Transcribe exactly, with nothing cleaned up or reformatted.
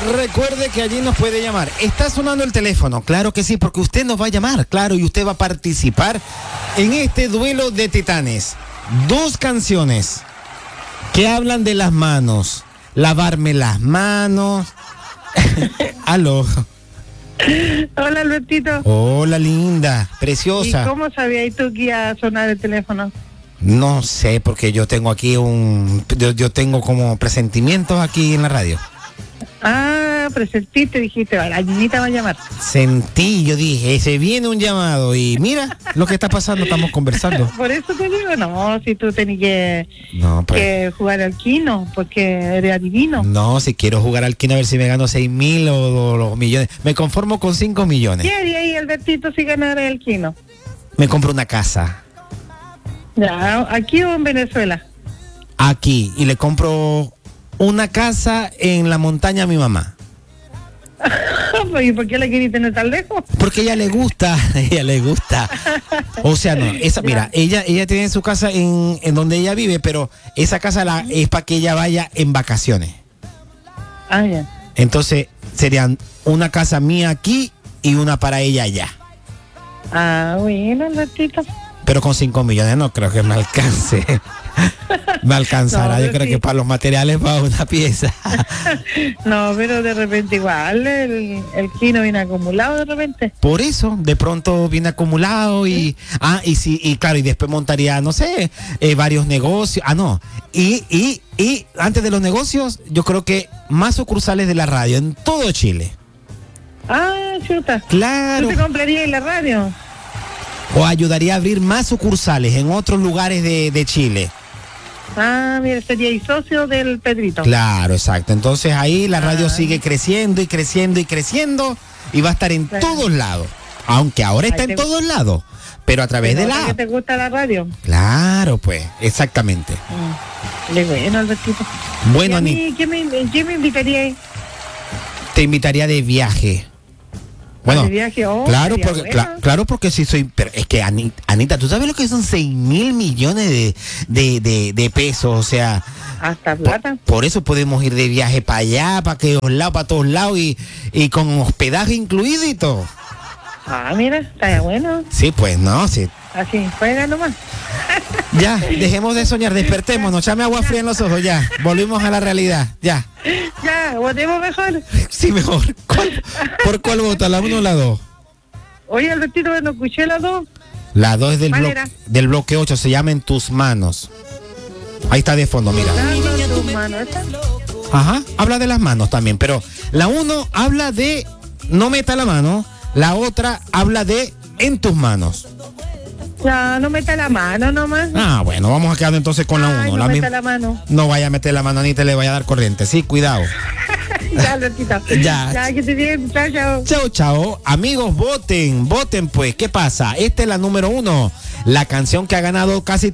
recuerde que allí nos puede llamar. Está sonando el teléfono, claro que sí, porque usted nos va a llamar, claro, y usted va a participar en este duelo de titanes. Dos canciones que hablan de las manos. Lavarme las manos. Aló. Hola, Albertito. Hola, linda, preciosa. ¿Y cómo sabías tú que iba a sonar el teléfono? No sé, porque yo tengo aquí un... Yo, yo tengo como presentimientos aquí en la radio. Ah, presentiste, dijiste, la niñita va a llamar. Sentí, yo dije, se viene un llamado y mira lo que está pasando, estamos conversando. Por eso te digo, no, si tú tenés que, no, pues, que jugar al Kino, porque eres adivino. No, si quiero jugar al Kino a ver si me gano seis mil o los millones. Me conformo con cinco millones. ¿Qué haría ahí, Albertito, si ganara el Kino? Me compro una casa. Ya, ¿aquí o en Venezuela? Aquí, y le compro una casa en la montaña a mi mamá. ¿Y por qué la queréis tener tan lejos? Porque a ella le gusta, a ella le gusta. O sea, no, esa, mira, ella ella tiene su casa en, en donde ella vive, pero esa casa la, es para que ella vaya en vacaciones. Ah, ya. Entonces, serían una casa mía aquí y una para ella allá. Ah, bueno, Albertito. Pero con cinco millones no creo que me alcance. Me alcanzará, no, yo creo sí. que para los materiales va una pieza. No, pero de repente igual el, el Kino viene acumulado de repente. Por eso, de pronto viene acumulado y ¿sí? ah, y sí, y claro, y después montaría, no sé, eh, varios negocios. Ah, no. Y, y, y antes de los negocios, yo creo que más sucursales de la radio en todo Chile. Ah, chuta. Claro. ¿Tú te comprarías la radio? O ayudaría a abrir más sucursales en otros lugares de, de Chile. Ah, mira, sería y socio del Pedrito. Claro, exacto. Entonces ahí la radio ah. sigue creciendo y creciendo y creciendo y va a estar en claro. todos lados. Aunque ahora está Ay, en te... todos lados, pero a través pero de la... ¿que te gusta la radio? Claro, pues, exactamente. Mm. Bueno, Albertito. Bueno, Ani... ¿Qué me, qué me invitaría? Te invitaría de viaje. Bueno, viaje, oh, claro, porque, bueno. cla, claro, porque sí soy, pero es que Anita, Anita, ¿tú sabes lo que son seis mil millones de, de, de, de pesos? O sea, hasta plata. Por, por eso podemos ir de viaje para allá, para aquellos lados, para todos lados y, y con hospedaje incluido y todo. Ah, mira, está bueno. Sí, pues no, sí. Así, juega nomás. Ya, dejemos de soñar, despertémonos, echame agua fría en los ojos, ya, volvimos a la realidad, ya. Ya, votemos mejor. Sí, mejor. ¿Cuál, ¿Por cuál vota, la uno o la dos? Oye, Albertito, no escuché la dos. La dos es del, blo del bloque ocho, se llama En Tus Manos. Ahí está de fondo, mira. ¿En tus manos, esta? Ajá, habla de las manos también, pero la uno habla de No meta la mano, la otra habla de En Tus Manos. Ya, no meta la mano nomás. Ah, bueno, vamos a quedar entonces con la uno. No la meta la mano. No vaya a meter la mano ni te le vaya a dar corriente. Sí, cuidado. Ya, Albertito. Ya. Ya, que te bien. Chao, chao. Chao, chao. Amigos, voten, voten pues. ¿Qué pasa? Esta es la número uno. La canción que ha ganado casi